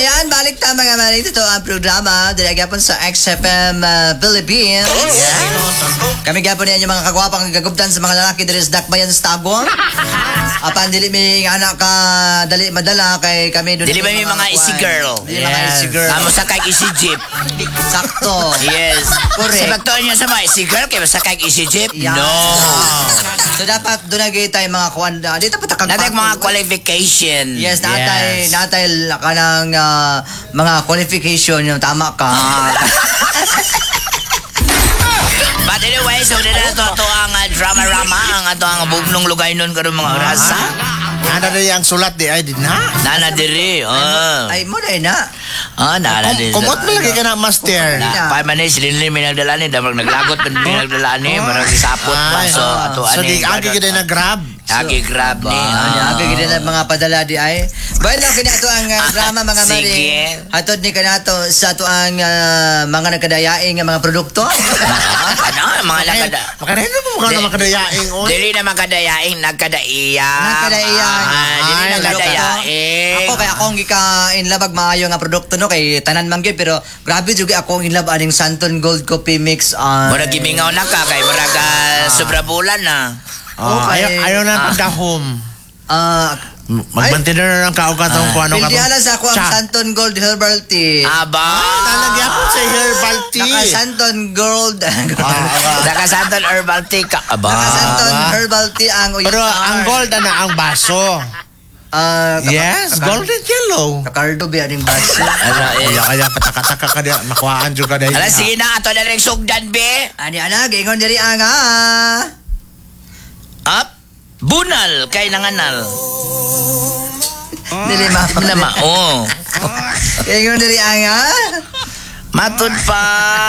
Ayan, balik ta mga manito. Ito ang programa. Dilagapon sa XFM Philippines. Kami gapon niyan yung mga kagwapang gagubtan sa mga lalaki diri sa Dakbayan sa Tabong. Apan dili mi anak ka dali madala kay kami doon. Dili ba may mga easy girl? Dili mga easy girl. Amo sa kay easy jeep. Sakto. Yes. Correct. Sa bagtoon niya sa mga easy girl kay sa kay easy jeep? Yeah. No. So dapat doon nagay tayo mga kuan. Dito pa takag. Natay mga qualification. Yes, natay kanang mga qualification yung tama ka. But anyway, so nila to ang drama-rama, ang ato ang bugnong lugay nun karon mga oras. Nana rin ang sulat di ay din na. Nana diri. Ay mo na. Nana diri. Kumot mo lagi ka na master. Pa man silin mi nagdala ni damag naglagot man mi nagdala ni marag isapot pa so ato So ani. di agi ka na grab. Agi grab ni. Agi gid na mga padala di ay. Bayan lang kini ato ang drama mga mari. Sige. Hatod ni kanato sa ato ang mga nagkadayaing nga mga produkto. Ano mga nakada. Makarahin mo mukha na makadayaing on. Dili na makadayaing nagkadaiya. Nagkadaiya. Dili na makadayaing. Ako kay akong in love maayo nga produkto no kay tanan man gyud pero grabe jud akong in love aning Santon Gold Coffee Mix. Murag gimingaw na ka kay murag sobra bulan na. Ayaw na pagdahom. Magbantin na ng kaugat ang kuha ng Pildihala sa ako ang Santon Gold Herbal Tea. Aba! Talagyan po sa herbal tea. Naka Santon Gold. Naka Santon Herbal Tea ka. Aba! Naka Santon Herbal Tea ang Pero ang gold na ang baso. Yes, golden yellow. Kakardo ba yung baso? Kaya pataka-taka ka diya. Makuhaan dyan ka diya. Ala, sige na. Ato na rin sugdan, be. Ani anak, ingon diri ang Up. Bunal kay nanganal. Dili ma. Oo. Ingon diri ang Matud pa.